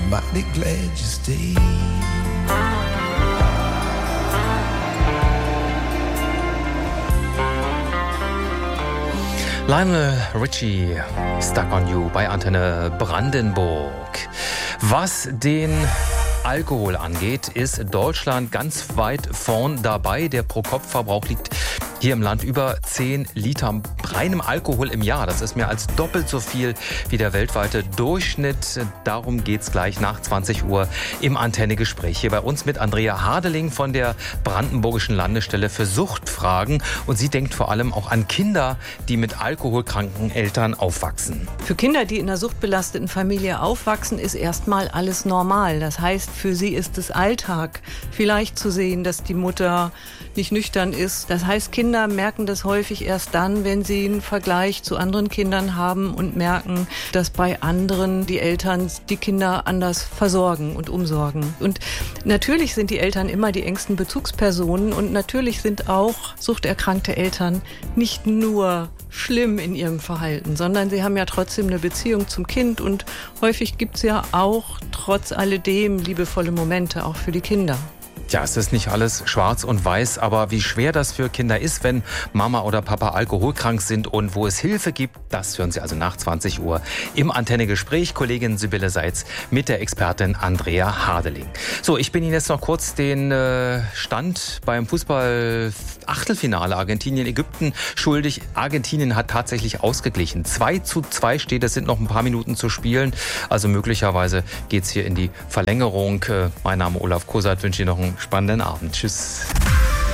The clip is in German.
mighty glad you stayed. Lionel Richie, Stuck on You bei Antenne Brandenburg. Was den Alkohol angeht, ist Deutschland ganz weit vorn dabei. Der Pro-Kopf-Verbrauch liegt hier im Land über 10 Liter reinem Alkohol im Jahr. Das ist mehr als doppelt so viel wie der weltweite Durchschnitt. Darum geht's gleich nach 20 Uhr im Antenne-Gespräch. Hier bei uns mit Andrea Hadeling von der Brandenburgischen Landesstelle für Suchtfragen. Und sie denkt vor allem auch an Kinder, die mit alkoholkranken Eltern aufwachsen. Für Kinder, die in einer suchtbelasteten Familie aufwachsen, ist erstmal alles normal. Das heißt, für sie ist es Alltag, vielleicht zu sehen, dass die Mutter nicht nüchtern ist. Das heißt, Kinder merken das häufig erst dann, wenn sie einen Vergleich zu anderen Kindern haben und merken, dass bei anderen die Eltern die Kinder anders versorgen und umsorgen. Und natürlich sind die Eltern immer die engsten Bezugspersonen und natürlich sind auch suchterkrankte Eltern nicht nur schlimm in ihrem Verhalten, sondern sie haben ja trotzdem eine Beziehung zum Kind und häufig gibt es ja auch trotz alledem liebevolle Momente auch für die Kinder. Ja, es ist nicht alles schwarz und weiß, aber wie schwer das für Kinder ist, wenn Mama oder Papa alkoholkrank sind und wo es Hilfe gibt, das hören Sie also nach 20 Uhr im Antenne-Gespräch. Kollegin Sibylle Seitz mit der Expertin Andrea Hadeling. So, ich bin Ihnen jetzt noch kurz den Stand beim Fußball-Achtelfinale Argentinien-Ägypten schuldig. Argentinien hat tatsächlich ausgeglichen. 2:2 steht, es sind noch ein paar Minuten zu spielen. Also möglicherweise geht's hier in die Verlängerung. Mein Name Olaf Kosat, wünsche Ihnen noch einen spannenden Abend. Tschüss.